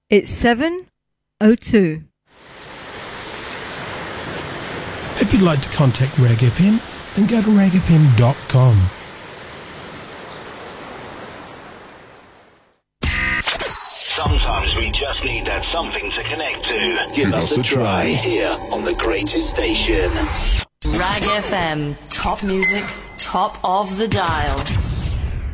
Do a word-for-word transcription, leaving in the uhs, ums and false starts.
It's seven oh two. If you'd like to contact Rag F M, then go to rag f m dot com. Sometimes we just need that something to connect to. Give us a try here on the greatest station. Rag F M, top music, top of the dial.